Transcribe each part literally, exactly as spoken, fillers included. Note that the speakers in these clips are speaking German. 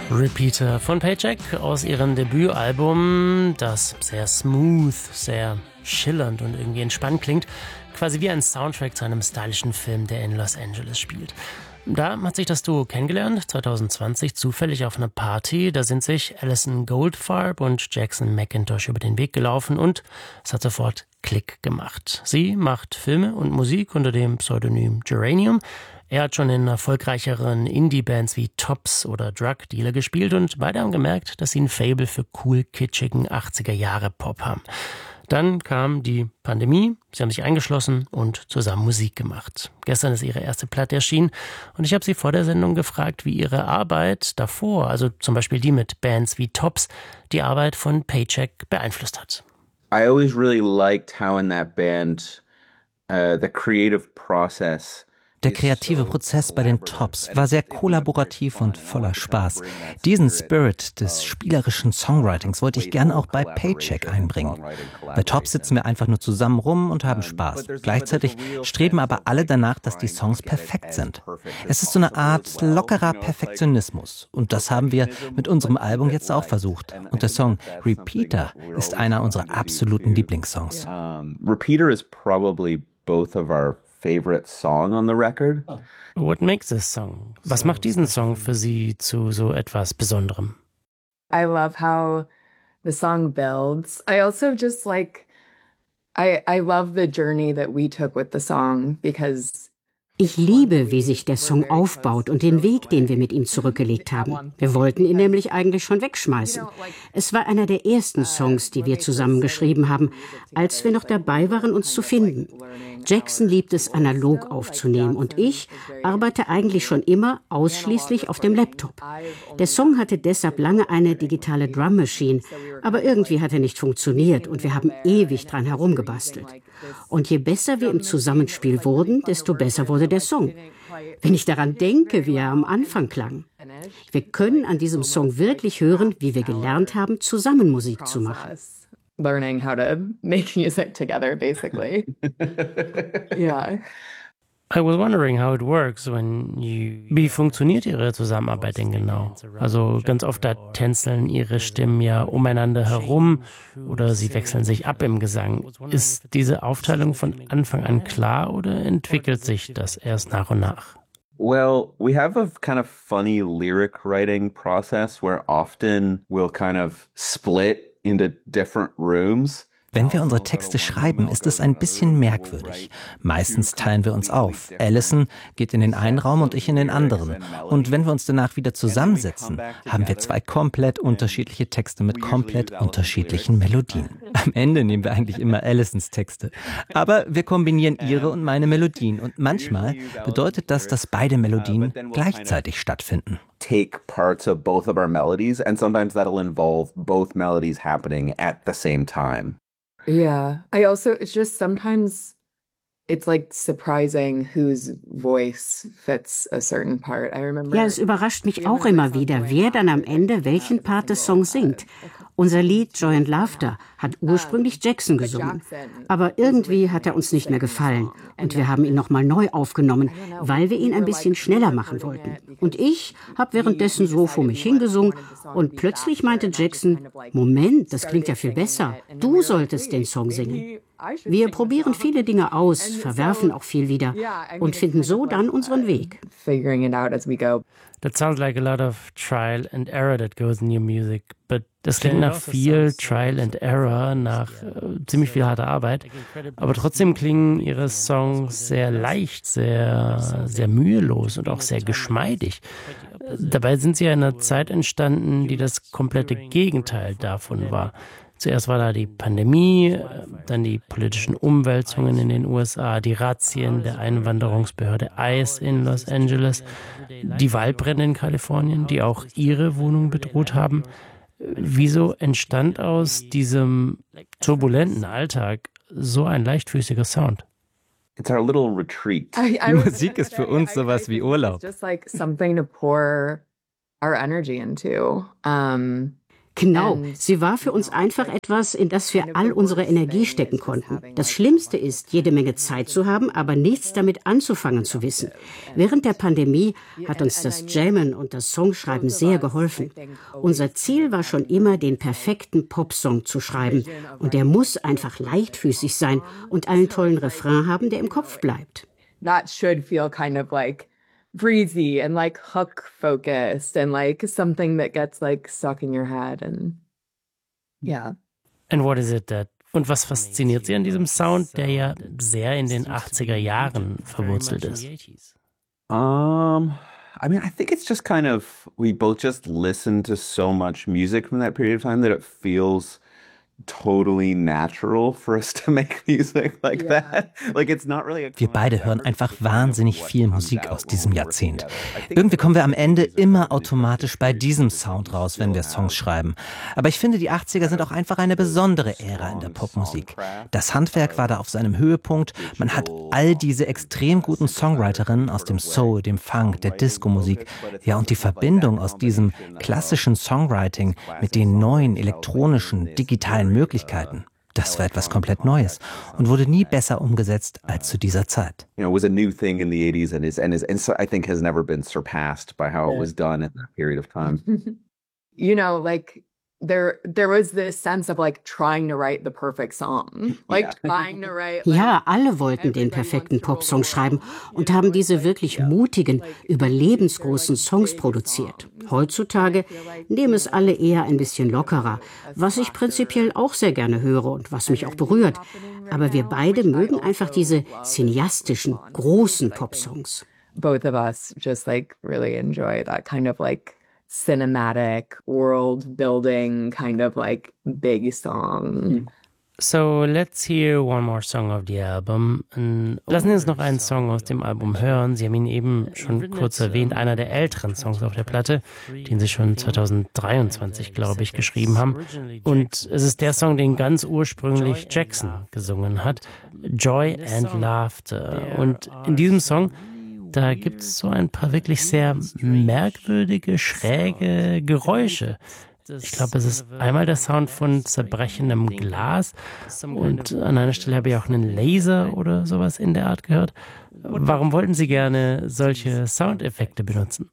Repeater von Paycheck aus ihrem Debütalbum, das sehr smooth, sehr schillernd und irgendwie entspannt klingt, quasi wie ein Soundtrack zu einem stylischen Film, der in Los Angeles spielt. Da hat sich das Duo kennengelernt, zwanzig zwanzig, zufällig auf einer Party. Da sind sich Alison Goldfarb und Jackson McIntosh über den Weg gelaufen und es hat sofort Klick gemacht. Sie macht Filme und Musik unter dem Pseudonym Geranium. Er hat schon in erfolgreicheren Indie-Bands wie Tops oder Drug Dealer gespielt und beide haben gemerkt, dass sie ein Faible für cool, kitschigen achtziger-Jahre-Pop haben. Dann kam die Pandemie, sie haben sich eingeschlossen und zusammen Musik gemacht. Gestern ist ihre erste Platte erschienen und ich habe sie vor der Sendung gefragt, wie ihre Arbeit davor, also zum Beispiel die mit Bands wie Tops, die Arbeit von Paycheck beeinflusst hat. I always really liked how in that band uh, the creative process. Der kreative Prozess bei den Tops war sehr kollaborativ und voller Spaß. Diesen Spirit des spielerischen Songwritings wollte ich gern auch bei Paycheck einbringen. Bei Tops sitzen wir einfach nur zusammen rum und haben Spaß. Gleichzeitig streben aber alle danach, dass die Songs perfekt sind. Es ist so eine Art lockerer Perfektionismus. Und das haben wir mit unserem Album jetzt auch versucht. Und der Song Repeater ist einer unserer absoluten Lieblingssongs. Repeater is probably both of our favorite song on the record. What makes this song? Was macht diesen Song für Sie zu so etwas Besonderem? I love how the song builds. I also just like, I, I love the journey that we took with the song, because ich liebe, wie sich der Song aufbaut und den Weg, den wir mit ihm zurückgelegt haben. Wir wollten ihn nämlich eigentlich schon wegschmeißen. Es war einer der ersten Songs, die wir zusammen geschrieben haben, als wir noch dabei waren, uns zu finden. Jackson liebt es, analog aufzunehmen und ich arbeite eigentlich schon immer ausschließlich auf dem Laptop. Der Song hatte deshalb lange eine digitale Drum Machine, aber irgendwie hat er nicht funktioniert und wir haben ewig dran herumgebastelt. Und je besser wir im Zusammenspiel wurden, desto besser wurde der Song. Wenn ich daran denke, wie er am Anfang klang. Wir können an diesem Song wirklich hören, wie wir gelernt haben, zusammen Musik zu machen. Learning how to make music together, basically. Yeah. I was wondering how it works when you... Wie funktioniert Ihre Zusammenarbeit denn genau? Also ganz oft da tänzeln Ihre Stimmen ja umeinander herum oder Sie wechseln sich ab im Gesang. Ist diese Aufteilung von Anfang an klar oder entwickelt sich das erst nach und nach? Well, we have a kind of funny lyric writing process where often we'll kind of split into different rooms. Wenn wir unsere Texte schreiben, ist es ein bisschen merkwürdig. Meistens teilen wir uns auf. Alison geht in den einen Raum und ich in den anderen. Und wenn wir uns danach wieder zusammensetzen, haben wir zwei komplett unterschiedliche Texte mit komplett unterschiedlichen Melodien. Am Ende nehmen wir eigentlich immer Alisons Texte. Aber wir kombinieren ihre und meine Melodien. Und manchmal bedeutet das, dass beide Melodien gleichzeitig stattfinden. Take parts of both of our melodies, and sometimes that'll involve both melodies happening at the same time. Yeah. I also, it's just sometimes it's like surprising whose voice fits a certain part. I remember. Ja, es überrascht mich auch immer wieder, wer dann am Ende welchen Part des Songs singt. Unser Lied Joy and Laughter hat ursprünglich Jackson gesungen. Aber irgendwie hat er uns nicht mehr gefallen. Und wir haben ihn nochmal neu aufgenommen, weil wir ihn ein bisschen schneller machen wollten. Und ich habe währenddessen so vor mich hingesungen. Und plötzlich meinte Jackson, Moment, das klingt ja viel besser. Du solltest den Song singen. Wir probieren viele Dinge aus, verwerfen auch viel wieder und finden so dann unseren Weg. Figuring it out as we go. That sounds like a lot of trial and error that goes in your music, but das klingt nach viel Trial and Error, nach äh, ziemlich viel harter Arbeit, aber trotzdem klingen Ihre Songs sehr leicht, sehr, sehr mühelos und auch sehr geschmeidig. Dabei sind sie ja in einer Zeit entstanden, die das komplette Gegenteil davon war. Zuerst war da die Pandemie, dann die politischen Umwälzungen in den U S A, die Razzien der Einwanderungsbehörde ICE in Los Angeles, die Waldbrände in Kalifornien, die auch Ihre Wohnung bedroht haben. Wieso entstand aus diesem turbulenten Alltag so ein leichtfüßiger Sound? It's our little retreat. Die Musik ist für uns sowas wie Urlaub. Just like something to pour our energy into. Um, Genau, sie war für uns einfach etwas, in das wir all unsere Energie stecken konnten. Das Schlimmste ist, jede Menge Zeit zu haben, aber nichts damit anzufangen zu wissen. Während der Pandemie hat uns das Jammen und das Songschreiben sehr geholfen. Unser Ziel war schon immer, den perfekten Popsong zu schreiben. Und der muss einfach leichtfüßig sein und einen tollen Refrain haben, der im Kopf bleibt. That should feel kind of like breezy and like hook focused and like something that gets like stuck in your head and yeah. And what is it that Und was fasziniert Sie an diesem Sound, der ja sehr in den achtziger Jahren verwurzelt ist? Um, I mean, I think it's just kind of, we both just listen to so much music from that period of time that it feels totally natural for us to make music like yeah. that. Like it's not really a Wir beide hören einfach wahnsinnig viel Musik aus diesem Jahrzehnt. Irgendwie kommen wir am Ende immer automatisch bei diesem Sound raus, wenn wir Songs schreiben. Aber ich finde, die achtziger sind auch einfach eine besondere Ära in der Popmusik. Das Handwerk war da auf seinem Höhepunkt. Man hat all diese extrem guten Songwriterinnen aus dem Soul, dem Funk, der Disco-Musik. Ja, und die Verbindung aus diesem klassischen Songwriting mit den neuen elektronischen, digitalen Möglichkeiten. Das war etwas komplett Neues und wurde nie besser umgesetzt als zu dieser Zeit. You know, it was a new thing in the eighties and is and is and so I think has never been surpassed by how it was done in that period of time. You know, like there there was this sense of like trying to write the perfect song. Like yeah. trying to write like, Ja, alle wollten den perfekten Popsong schreiben und haben diese wirklich mutigen, überlebensgroßen Songs produziert. Heutzutage nehmen es alle eher ein bisschen lockerer, was ich prinzipiell auch sehr gerne höre und was mich auch berührt. Aber wir beide mögen einfach diese cineastischen, großen Popsongs. Both of us just like really enjoy that kind of like cinematic, world-building kind of like big song. So let's hear one more song of the album. Lassen Sie uns noch einen Song aus dem Album hören. Sie haben ihn eben schon kurz erwähnt, einer der älteren Songs auf der Platte, den Sie schon zweitausenddreiundzwanzig, glaube ich, geschrieben haben. Und es ist der Song, den ganz ursprünglich Jackson gesungen hat, Joy and Laughter. Und in diesem Song, da gibt es so ein paar wirklich sehr merkwürdige, schräge Geräusche. Ich glaube, es ist einmal der Sound von zerbrechendem Glas und an einer Stelle habe ich auch einen Laser oder sowas in der Art gehört. Warum wollten Sie gerne solche Soundeffekte benutzen?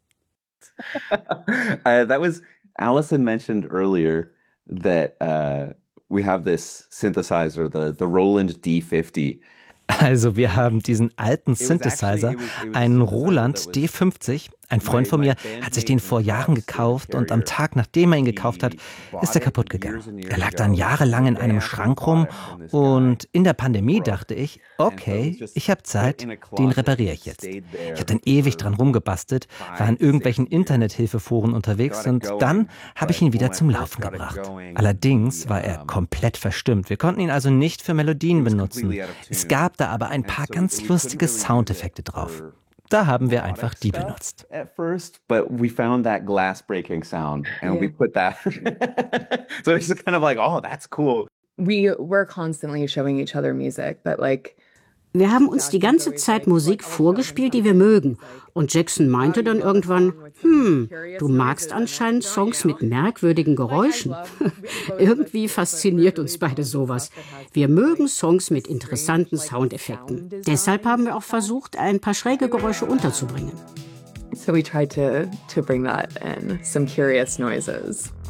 uh, that was, Allison mentioned earlier that uh, we have this synthesizer, the, the Roland D fifty. Also wir haben diesen alten Synthesizer, einen Roland D fünfzig. Ein Freund von mir hat sich den vor Jahren gekauft und am Tag, nachdem er ihn gekauft hat, ist er kaputt gegangen. Er lag dann jahrelang in einem Schrank rum und in der Pandemie dachte ich, okay, ich habe Zeit, den repariere ich jetzt. Ich habe dann ewig dran rumgebastelt, war in irgendwelchen Internethilfeforen unterwegs und dann habe ich ihn wieder zum Laufen gebracht. Allerdings war er komplett verstimmt. Wir konnten ihn also nicht für Melodien benutzen. Es gab da aber ein paar ganz lustige Soundeffekte drauf. Da haben wir einfach die benutzt. At first, but we found that glass breaking sound and yeah. we put that. So it's just kind of like, oh, that's cool. We were constantly showing each other music, but like Wir haben uns die ganze Zeit Musik vorgespielt, die wir mögen. Und Jackson meinte dann irgendwann, hm, du magst anscheinend Songs mit merkwürdigen Geräuschen. Irgendwie fasziniert uns beide sowas. Wir mögen Songs mit interessanten Soundeffekten. Deshalb haben wir auch versucht, ein paar schräge Geräusche unterzubringen. So we tried to, to bring that in, some curious noises.